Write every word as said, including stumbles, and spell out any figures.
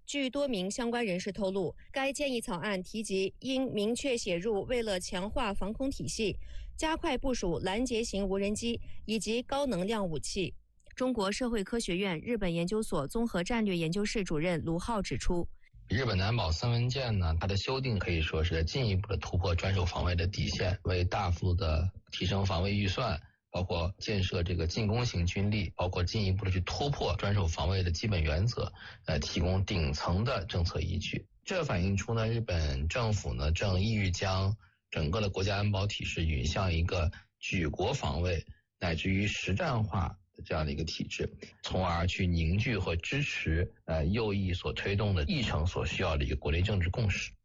据多名相关人士透露，该建议草案提及应明确写入，为了强化防空体系，加快部署拦截型无人机以及高能量武器。中国社会科学院日本研究所综合战略研究室主任卢浩指出， 日本南保三文舰呢，它的修订可以说是进一步的突破专守防卫的底线，为大幅的提升防卫预算，包括建设这个进攻型军力，包括进一步的去突破专守防卫的基本原则，呃，提供顶层的政策依据。这反映出呢，日本政府呢正意欲将整个的国家安保体制引向一个举国防卫乃至于实战化这样的一个体制，从而去凝聚和支持呃右翼所推动的议程所需要的一个国内政治共识。